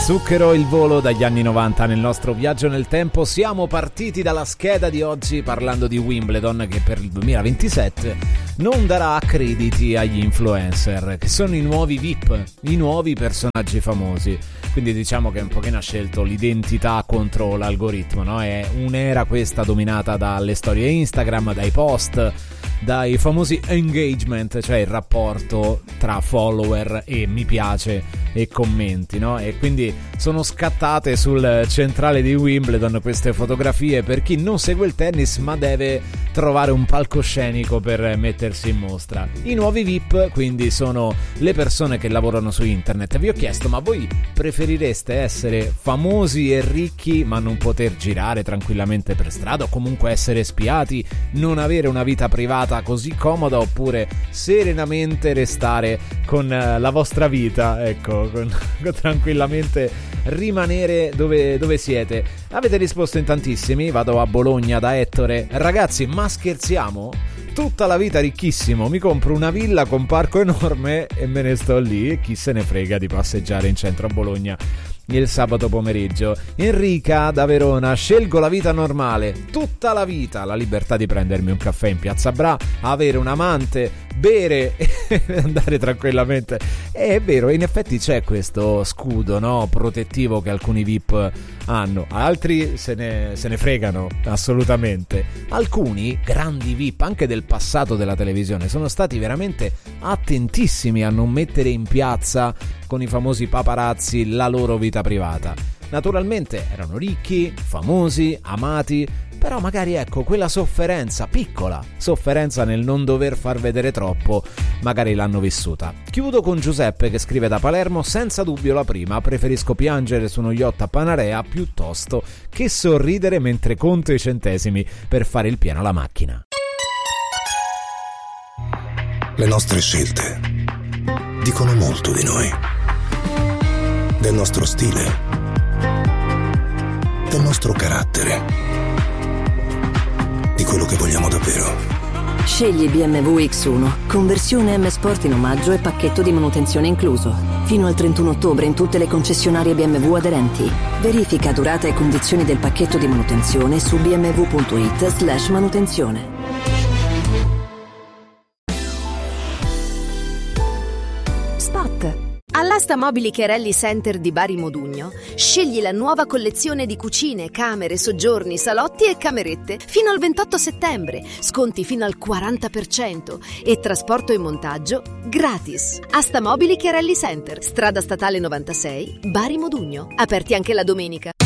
Zucchero il volo dagli anni 90 nel nostro viaggio nel tempo. Siamo partiti dalla scheda di oggi parlando di Wimbledon, che per il 2027 non darà crediti agli influencer, che sono i nuovi VIP, i nuovi personaggi famosi. Quindi diciamo che un pochino ha scelto l'identità contro l'algoritmo, no? È un'era questa dominata dalle storie Instagram, dai post, dai famosi engagement, cioè il rapporto tra follower e mi piace e commenti, no? E quindi sono scattate sul centrale di Wimbledon queste fotografie per chi non segue il tennis ma deve trovare un palcoscenico per mettersi in mostra. I nuovi VIP quindi sono le persone che lavorano su internet. Vi ho chiesto, ma voi preferireste essere famosi e ricchi ma non poter girare tranquillamente per strada, o comunque essere spiati, non avere una vita privata così comoda, oppure serenamente restare con la vostra vita, ecco, con tranquillamente rimanere dove siete? Avete risposto in tantissimi. Vado a Bologna da Ettore. Ragazzi, ma scherziamo? Tutta la vita ricchissimo, mi compro una villa con parco enorme e me ne sto lì, e chi se ne frega di passeggiare in centro a Bologna il sabato pomeriggio. Enrica da Verona: scelgo la vita normale, tutta la vita, la libertà di prendermi un caffè in Piazza Bra, avere un amante, bere e andare tranquillamente. È vero, in effetti c'è questo scudo, no, protettivo che alcuni VIP hanno, altri se ne fregano assolutamente. Alcuni grandi VIP anche del passato della televisione sono stati veramente attentissimi a non mettere in piazza con i famosi paparazzi la loro vita privata. Naturalmente erano ricchi, famosi, amati, però magari, ecco, quella sofferenza, piccola sofferenza nel non dover far vedere troppo, magari l'hanno vissuta. Chiudo con Giuseppe che scrive da Palermo: senza dubbio la prima, preferisco piangere su uno yacht a Panarea piuttosto che sorridere mentre conto i centesimi per fare il pieno alla macchina. Le nostre scelte dicono molto di noi, del nostro stile, del nostro carattere, di quello che vogliamo davvero. Scegli BMW X1, conversione M Sport in omaggio e pacchetto di manutenzione incluso. Fino al 31 ottobre in tutte le concessionarie BMW aderenti. Verifica durata e condizioni del pacchetto di manutenzione su bmw.it/manutenzione. All'asta Mobili Chiarelli Center di Bari Modugno scegli la nuova collezione di cucine, camere, soggiorni, salotti e camerette fino al 28 settembre, sconti fino al 40% e trasporto e montaggio gratis. Asta Mobili Chiarelli Center, strada statale 96, Bari Modugno, aperti anche la domenica.